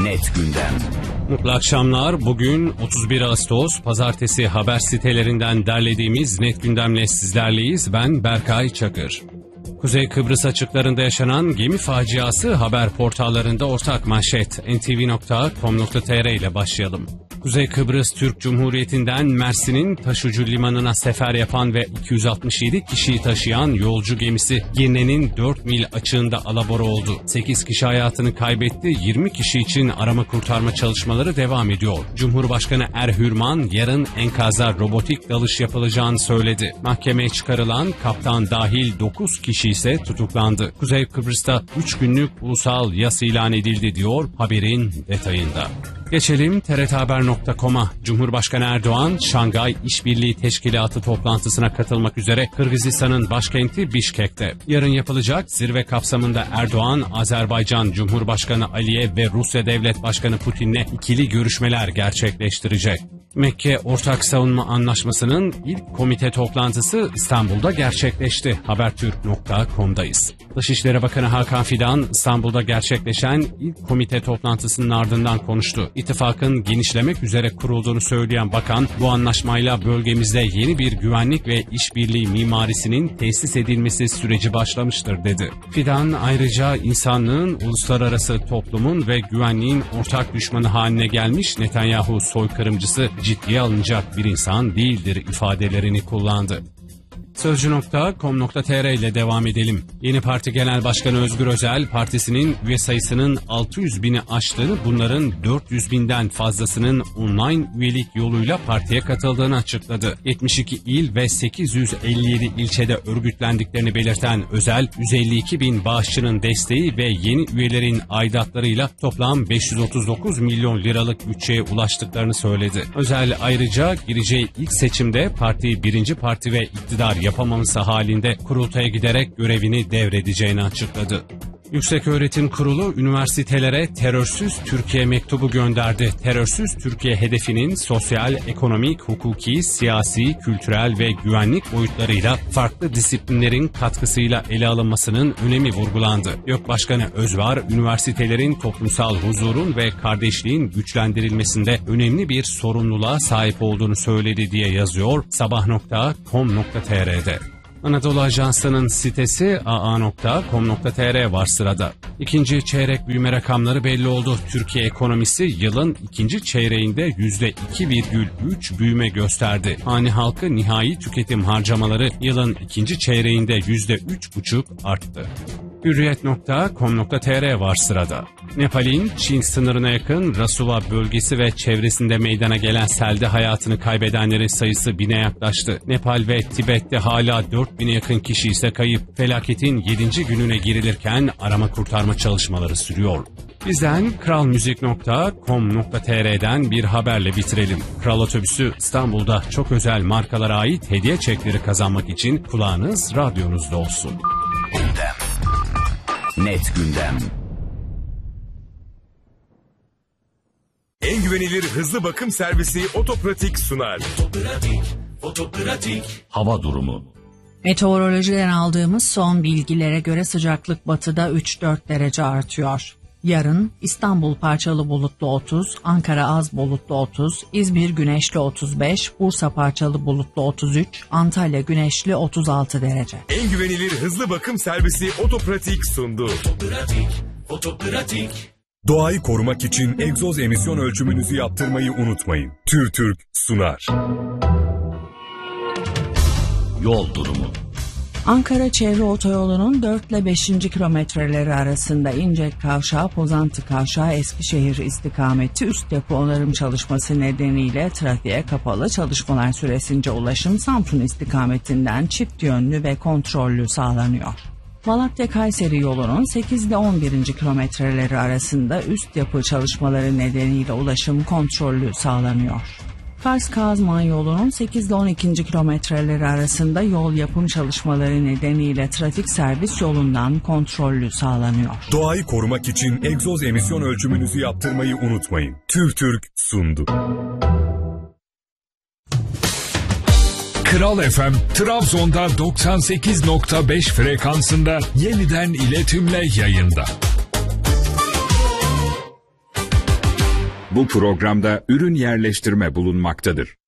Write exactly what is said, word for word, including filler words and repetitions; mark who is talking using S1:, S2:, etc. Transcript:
S1: Net Gündem.
S2: Mutlu akşamlar. Bugün otuz bir Ağustos Pazartesi, haber sitelerinden derlediğimiz Net Gündem'le sizlerleyiz. Ben Berkay Çakır. Kuzey Kıbrıs açıklarında yaşanan gemi faciası haber portallarında ortak manşet. en te ve nokta com nokta te er ile başlayalım. Kuzey Kıbrıs Türk Cumhuriyeti'nden Mersin'in Taşucu Limanı'na sefer yapan ve iki yüz altmış yedi kişiyi taşıyan yolcu gemisi Girne'nin dört mil açığında alabora oldu. sekiz kişi hayatını kaybetti, yirmi kişi için arama kurtarma çalışmaları devam ediyor. Cumhurbaşkanı Erhürman yarın enkaza robotik dalış yapılacağını söyledi. Mahkemeye çıkarılan kaptan dahil dokuz kişi ise tutuklandı. Kuzey Kıbrıs'ta üç günlük ulusal yas ilan edildi diyor haberin detayında. Geçelim te er te haber nokta com'a. Cumhurbaşkanı Erdoğan, Şangay İşbirliği Teşkilatı toplantısına katılmak üzere Kırgızistan'ın başkenti Bişkek'te. Yarın yapılacak zirve kapsamında Erdoğan, Azerbaycan Cumhurbaşkanı Aliyev ve Rusya Devlet Başkanı Putin'le ikili görüşmeler gerçekleştirecek. Mekke Ortak Savunma Anlaşması'nın ilk komite toplantısı İstanbul'da gerçekleşti. habertürk nokta com'dayız. Dışişleri Bakanı Hakan Fidan, İstanbul'da gerçekleşen ilk komite toplantısının ardından konuştu. İttifakın genişlemek üzere kurulduğunu söyleyen bakan, bu anlaşmayla bölgemizde yeni bir güvenlik ve işbirliği mimarisinin tesis edilmesi süreci başlamıştır dedi. Fidan ayrıca insanlığın, uluslararası toplumun ve güvenliğin ortak düşmanı haline gelmiş Netanyahu soykırımcısı ciddiye alınacak bir insan değildir ifadelerini kullandı. sözcü nokta com nokta te er ile devam edelim. Yeni Parti Genel Başkanı Özgür Özel, partisinin üye sayısının altı yüz bini aştığını, bunların dört yüz binden fazlasının online üyelik yoluyla partiye katıldığını açıkladı. yetmiş iki il ve sekiz yüz elli yedi ilçede örgütlendiklerini belirten Özel, yüz elli iki bin bağışçının desteği ve yeni üyelerin aidatlarıyla toplam beş yüz otuz dokuz milyon liralık bütçeye ulaştıklarını söyledi. Özel ayrıca gireceği ilk seçimde partiyi birinci parti ve iktidar yapamaması halinde kurultaya giderek görevini devredeceğini açıkladı. Yükseköğretim Kurulu üniversitelere terörsüz Türkiye mektubu gönderdi. Terörsüz Türkiye hedefinin sosyal, ekonomik, hukuki, siyasi, kültürel ve güvenlik boyutlarıyla farklı disiplinlerin katkısıyla ele alınmasının önemi vurgulandı. YÖK Başkanı Özvar, üniversitelerin toplumsal huzurun ve kardeşliğin güçlendirilmesinde önemli bir sorumluluğa sahip olduğunu söyledi diye yazıyor sabah nokta com nokta te er'de. Anadolu Ajansı'nın sitesi a a nokta com nokta te er var sırada. İkinci çeyrek büyüme rakamları belli oldu. Türkiye ekonomisi yılın ikinci çeyreğinde yüzde iki virgül üç büyüme gösterdi. Hane halkı nihai tüketim harcamaları yılın ikinci çeyreğinde yüzde üç buçuk arttı. hürriyet nokta com nokta te er var sırada. Nepal'in Çin sınırına yakın Rasuva bölgesi ve çevresinde meydana gelen selde hayatını kaybedenlerin sayısı bine yaklaştı. Nepal ve Tibet'te hala dört bine yakın kişi ise kayıp. Felaketin yedinci gününe girilirken arama kurtarma çalışmaları sürüyor. Bizden kralmuzik nokta com nokta te er'den bir haberle bitirelim. Kral Otobüsü İstanbul'da çok özel markalara ait hediye çekleri kazanmak için kulağınız radyonuzda olsun.
S1: Gündem. Net Gündem.
S3: En güvenilir hızlı bakım servisi Otopratik sunar.
S4: Otopratik, Otopratik.
S1: Hava durumu.
S5: Meteorolojiden aldığımız son bilgilere göre sıcaklık batıda üç dört derece artıyor. Yarın İstanbul parçalı bulutlu otuz, Ankara az bulutlu otuz, İzmir güneşli otuz beş, Bursa parçalı bulutlu otuz üç, Antalya güneşli otuz altı derece.
S3: En güvenilir hızlı bakım servisi Otopratik sundu.
S4: Otopratik, Otopratik.
S3: Doğayı korumak için egzoz emisyon ölçümünüzü yaptırmayı unutmayın. TÜRTÜRK sunar.
S1: Yol durumu.
S5: Ankara Çevre Otoyolu'nun dört ile beşinci kilometreleri arasında İncek Kavşağı, Pozantı Kavşağı, Eskişehir istikameti üst depo onarım çalışması nedeniyle trafiğe kapalı. Çalışmalar süresince ulaşım Samsun istikametinden çift yönlü ve kontrollü sağlanıyor. Malatya-Kayseri yolunun sekiz ile on birinci kilometreleri arasında üst yapı çalışmaları nedeniyle ulaşım kontrollü sağlanıyor. Kars-Kazman yolunun sekiz ile on ikinci kilometreleri arasında yol yapım çalışmaları nedeniyle trafik servis yolundan kontrollü sağlanıyor.
S3: Doğayı korumak için egzoz emisyon ölçümünüzü yaptırmayı unutmayın. TÜRTÜRK sundu.
S6: Kral F M, Trabzon'da doksan sekiz nokta beş frekansında yeniden iletimle yayında.
S3: Bu programda ürün yerleştirme bulunmaktadır.